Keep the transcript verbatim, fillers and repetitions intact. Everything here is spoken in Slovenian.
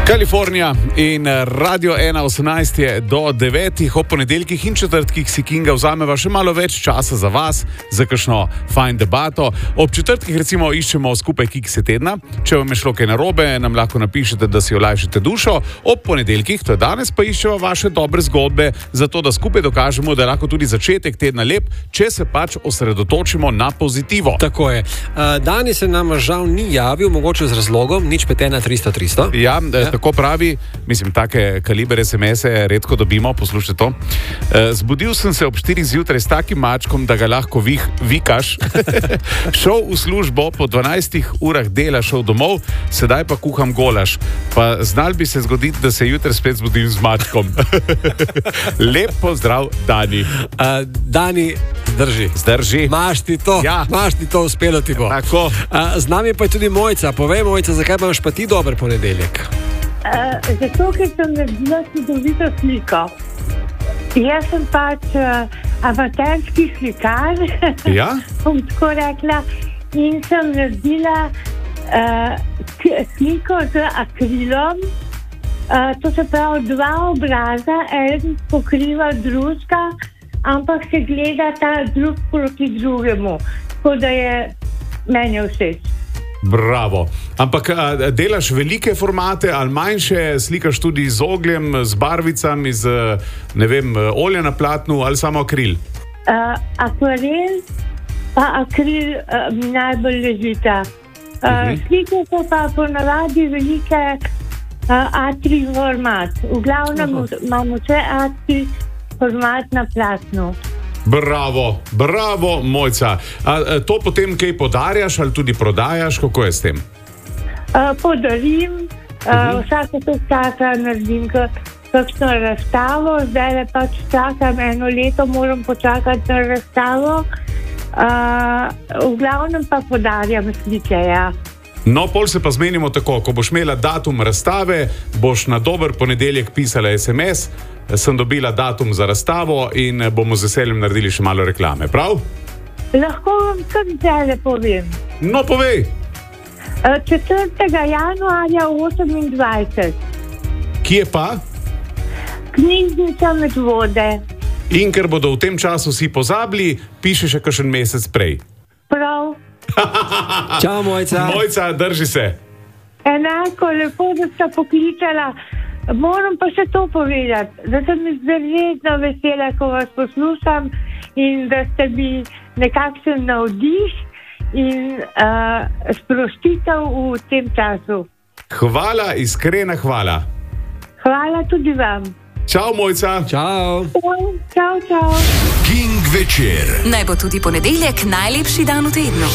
Kalifornija in Radio ena osemnajst je do devetih, ob ponedeljkih in četrtkih si Kinga vzameva še malo več časa za vas, za kakšno fajn debato. Ob četrtkih recimo iščemo skupaj kikse tedna. Če vam je šlo kaj narobe, nam lahko napišete, da si olajšate dušo. Ob ponedeljkih, to je danes, pa iščemo vaše dobre zgodbe, zato da skupaj dokažemo, da je lahko tudi začetek tedna lep, če se pač osredotočimo na pozitivo. Tako je. Uh, danes se nam žal ni javil, mogoče z razlogom, nič pet ena tristo tristo. Ja, ja. Tako pravi, mislim, take kaliber es em ese redko dobimo, poslušajte to. E, zbudil sem se ob štirih zjutraj s takim mačkom, da ga lahko vih, vikaš. Šel v službo, po dvanajstih urah dela šel domov, sedaj pa kuham golaž. Pa znal bi se zgoditi, da se jutri spet zbudim z mačkom. Lep pozdrav, Dani. Uh, Dani, zdrži. Zdrži. Maš ti to, ja. Maš ti to, uspelo ti bo. Tako. Uh, z nami pa je tudi Mojca. Povej, Mojca, zakaj imaš pa ti dober ponedeljek? Uh, zato, ker sem naredila čudovito sliko. Jaz sem pač uh, amaterski slikar, ja? bom tako rekla, in sem naredila uh, sliko z akrilom. Uh, to se pravi dva obraza, en pokriva drugega, ampak se gleda ta drug proti drugemu. Tako da je meni všeč. Bravo. Ampak a, delaš velike formate ali manjše, slikaš tudi z ogljem, z barvicami, z ne vem, olja na platnu ali samo akril? Uh, akvarel pa akril uh, mi najbolj ležita. Uh, uh-huh. Slike so pa ponavadi velike uh, A tri format. V glavnem uh-huh. imamo vse A tri format na platnu. Bravo, bravo, Mojca. A, a to potem kaj podarjaš ali tudi prodajaš? Kako je s tem? Uh, podarim, uh, uh-huh. vsake to časa naredim kakšno razstavo, zdaj le pač čakam eno leto, moram počakati na razstavo. Uh, v glavnem pa podarjam slike, ja. No, pol se pa zmenimo tako, ko boš imela datum razstave, boš na dober ponedeljek pisala es em es, sem dobila datum za razstavo in bomo z veseljem naredili še malo reklame, prav? Lahko vam kar zdaj povem. No, povej. četrtega januarja osemindvajset. Kje pa? Knjižnica Medvode. In ker bodo v tem času vsi pozabili, piše še kakšen mesec prej. Prav. Čau, Mojca. Mojca, drži se. Enako, lepo, da sta poklicala. Moram pa še to povedati, da sem izredno vesela, ko vas poslušam in da ste mi nekakšen navdih in uh, sprostitev v tem času. Hvala, iskrena hvala. Hvala tudi vam. Čau, Mojca. Čau. Čau, čau. King večer. Naj bo tudi ponedeljek najlepši dan v tednu.